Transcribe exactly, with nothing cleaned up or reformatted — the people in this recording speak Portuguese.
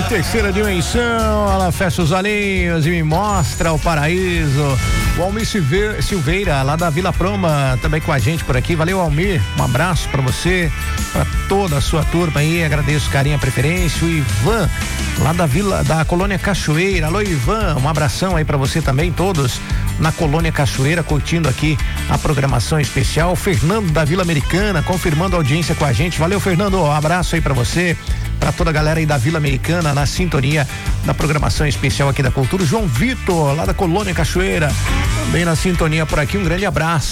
terceira dimensão, ela fecha os olhinhos e me mostra o paraíso. O Almir Silveira, lá da Vila Proma, também com a gente por aqui. Valeu, Almir, um abraço pra você, pra toda a sua turma aí, agradeço o carinho, a preferência. O Ivan, lá da Vila, da Colônia Cachoeira. Alô, Ivan, um abração aí pra você também, todos na Colônia Cachoeira, curtindo aqui a programação especial. O Fernando da Vila Americana, confirmando a audiência com a gente. Valeu, Fernando, um abraço aí pra você, pra toda a galera aí da Vila Americana, na sintonia da programação especial aqui da Cultura. João Vitor, lá da Colônia Cachoeira, também na sintonia por aqui, um grande abraço.